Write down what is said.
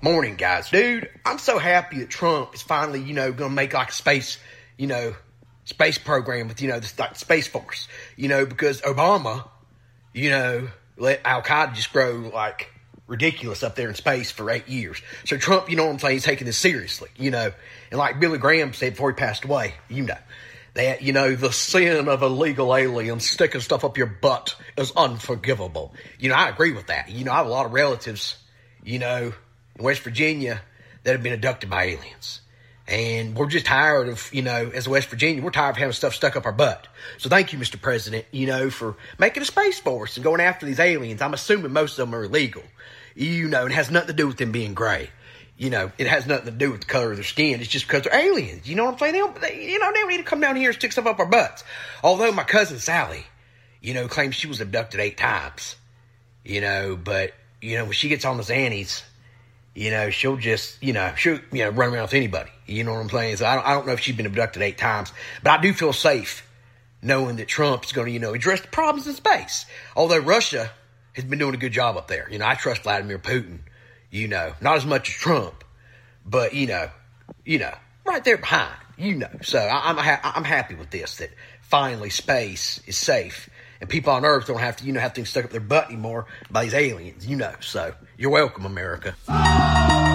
Morning, guys. Dude, I'm so happy that Trump is finally, going to make like a space, space program with, this like Space Force, because Obama, let Al-Qaeda just grow like ridiculous up there in space for 8 years. So Trump, he's taking this seriously, and like Billy Graham said before he passed away, that, the sin of illegal aliens sticking stuff up your butt is unforgivable. I agree with that. I have a lot of relatives, in West Virginia that have been abducted by aliens. And we're just tired of, as West Virginia, we're tired of having stuff stuck up our butt. So thank you, Mr. President, for making a space force and going after these aliens. I'm assuming most of them are illegal, and it has nothing to do with them being gray. It has nothing to do with the color of their skin. It's just because they're aliens. You know what I'm saying? They don't need to come down here and stick stuff up our butts. Although my cousin Sally, claims she was abducted 8 times. But, when she gets on the Xannies, she'll just, she'll run around with anybody. You know what I'm saying? So I don't know if she's been abducted 8 times. But I do feel safe knowing that Trump's going to, address the problems in space. Although Russia has been doing a good job up there. I trust Vladimir Putin. Not as much as Trump, but, right there behind, So I'm happy with this, that finally space is safe and people on Earth don't have to, have things stuck up their butt anymore by these aliens, So you're welcome, America.